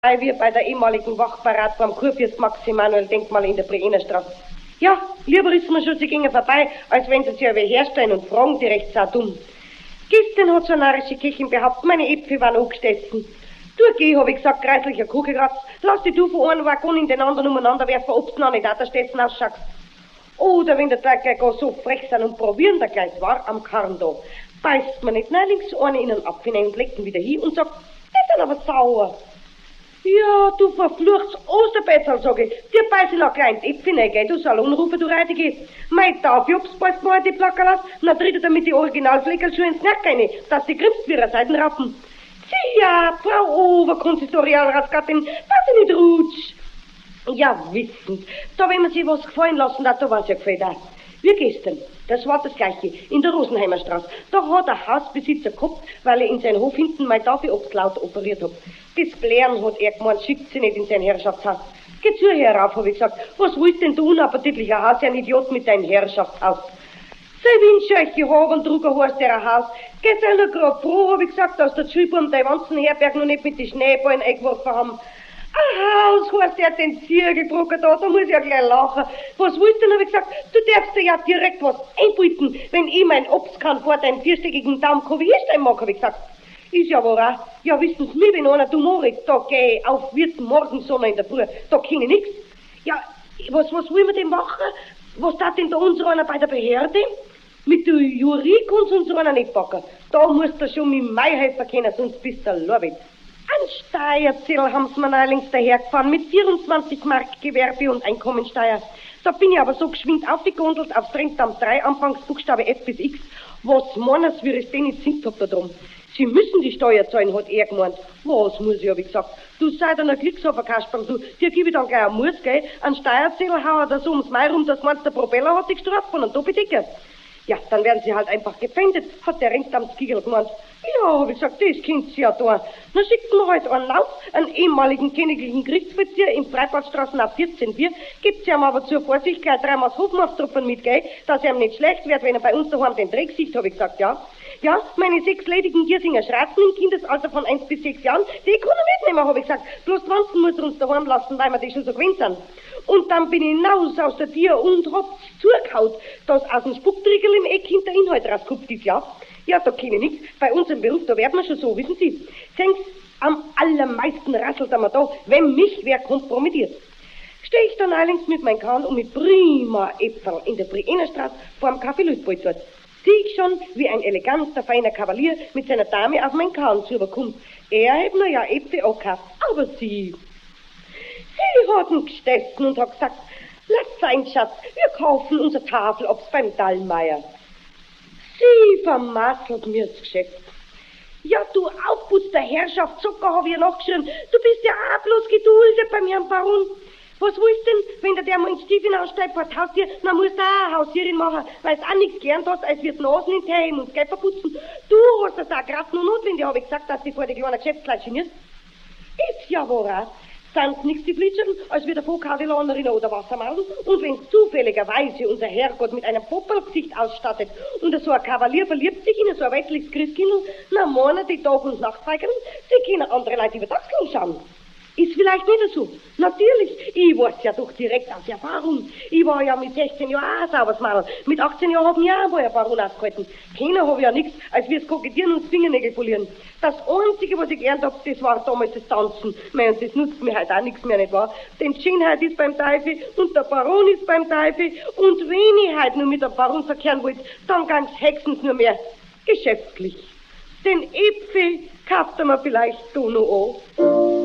wie bei der ehemaligen Wachparat beim Kurfürst Max-Emanuel-Denkmal in der Briennerstraße. Ja, lieber ist mir schon, sie gingen vorbei, als wenn sie sich aber herstellen und fragen, die recht sau dumm. Gestern hat so eine narische Kirchen behauptet, meine Äpfel waren angestessen. Du geh, hab ich gesagt, kreislicher Kugelratz, lass dich du von einem Waggon in den anderen umeinander werfen, ob du noch nicht auch der Stessen ausschaust. Oder wenn der Tag gleich so frech sind und probieren, der gleich war am Karren da, beißt man nicht links eine in einen Apfel und legt ihn wieder hin und sagt, die sind aber sauer. Ja, du verfluchtes Osterbetzel, sag ich. Dir beiß ich noch klein Äpfel rein, gell, du Salonrufer, du Reitige. Mei, da, jobst bald mal die Plackerl aus, dann tritt er damit die Originalfleckerl ins Nack rein, dass die grimst wie eine Seitenrappen. Sieh ja, Frau Oberkonsistorialratsgattin, dass sie nicht rutsch. Ja, wissend, da wenn man sich was gefallen lassen hat, da war's ja gefällt auch. Wie gestern, das war das Gleiche, in der Rosenheimer Straße. Da hat der Hausbesitzer gehabt, weil er in sein Hof hinten mal dafür laut operiert hat. Das Blären hat er gemeint, schickt sie nicht in sein Herrschaftshaus. Geh zu herauf, hab ich gesagt. Was willst denn du unappetitlicher Haus, ein Idiot mit deinem Herrschaftshaus? Sei Windscheuche, Horendrucker heißt der Haus. Geh sei nur grad froh, hab ich gesagt, dass der Schülbaum dein Wanzenherberg noch nicht mit den Schneeballen eingeworfen haben. Ein Haus heißt der den Zirkelbrucker da muss ich ja gleich lachen. Was willst du denn, hab ich gesagt, du darfst dir ja direkt was einbieten, wenn ich mein Obst kann vor deinem vierstöckigen Daumen Kovierstein mag, hab ich gesagt. Ist ja wohl auch. Ja, wissen Sie, mir, wenn einer du Moritz, da geh ich auf Wirt Morgensonne in der Früh, da kann ich nix. Ja, was will man denn machen? Was tat denn da unser einer bei der Behörde? Mit der Jury kann's unser einer nicht packen. Da musst du schon mit Mai helfen können, sonst bist du Lorwitz. Ein Steuerzettel haben sie mir neulich dahergefahren mit 24 Mark Gewerbe und Einkommensteuer. Da bin ich aber so geschwind aufgegondelt aufs Trenndamm 3, Anfangsbuchstabe F bis X. Was meinen Sie, wie ich denn nicht singt hab da drum? Sie müssen die Steuer zahlen, hat er gemeint. Was muss ich, hab ich gesagt. Du sei dann ein Glückshafer, Kasperl, du. Dir gib ich dann gleich einen Muss, gell? Ein Steuerzettel hau er so ums Mai rum, dass meinst, der Propeller hat dich gestraft von einem Doppeldecker. Ja, dann werden sie halt einfach gefändet, hat der Rentamtskiegel gemeint. Ja, hab ich gesagt, das kennt sie ja da. Dann schickt mir halt einen Lauf, einen ehemaligen königlichen Gerichtsvollzieher im Freifahrtstraßen auf 14,4, gibt sie ihm aber zur Vorsicht gleich 3 Maß Hofmannstruppen mit, gell, dass er ihm nicht schlecht wird, wenn er bei uns daheim den Dreck sieht, hab ich gesagt, ja. Ja, meine 6 ledigen Giersinger Schratzen im Kindesalter von 1 bis 6 Jahren, die kann er mitnehmen, hab ich gesagt. Bloß Wanzen muss er uns daheim lassen, weil wir die schon so gewöhnt sind. Und dann bin ich hinaus aus der Tür und hab's zugehaut, dass aus dem Spucktriegel im Eck hinter Inhalt rausgekupft ist, ja. Ja, da kenne ich nichts. Bei unserem Beruf, da werden wir schon so, wissen Sie. Sehen's, am allermeisten rasselt wir da, wenn mich wer kompromittiert. Steh ich dann allerdings mit meinem Kahn und mit prima Äpfel in der Briennerstraße vor dem Café Lütpold dort. Sieh ich schon, wie ein eleganter, feiner Kavalier mit seiner Dame auf meinen Kahn zuüberkommt. Er hat mir ja Äpfel angekauft, aber sie hat ihn gestessen und hat gesagt, lass sein, Schatz, wir kaufen unsere Tafel ob's beim Dallmeier. Sie vermasselt mir das Geschäft. Ja, du aufputz der Herrschaft, Zucker, hab ich ja nachgeschrien. Du bist ja auch bloß geduldet beim Herrn Baron. Was willst denn, wenn der mal ins Stief hinaussteigt vor das Haustier, dann musst du auch eine Hausierin machen, weil du auch nichts gelernt hast, als wird Nasen in die Hände und das Geld verputzen. Du hast das auch gerade nur notwendig, hab ich gesagt, dass du vor die kleinen Geschäftsleute genierst. Ist ja wohl auch. Sind's nix die Flitschern, als wir der Vogthadelohnerin oder Wassermann. Und wenn zufälligerweise unser Herrgott mit einem Poppelgesicht ausstattet und so ein Kavalier verliebt sich in so ein weißliches Christkindl, na meinen die Tag- und Nachtzeigern, sie können andere Leute über das schauen. Ist vielleicht nicht so. Natürlich, ich weiß ja doch direkt aus Erfahrung. Ich war ja mit 16 Jahren auch ein sauberes Mädel. Mit 18 Jahren hab ich auch einmal ein Baron ausgehalten. Keiner hab ja nichts, als wir's kokettieren und Fingernägel polieren. Das Einzige, was ich gelernt hab, das war damals das Tanzen. Mei, und das nutzt mir halt auch nichts mehr, nicht wahr? Denn die Schönheit ist beim Teufel und der Baron ist beim Teufel. Und wenn ich halt nur mit dem Baron verkehren wollt, dann gang's höchstens nur mehr geschäftlich. Den Äpfel kauft er mir vielleicht so noch an.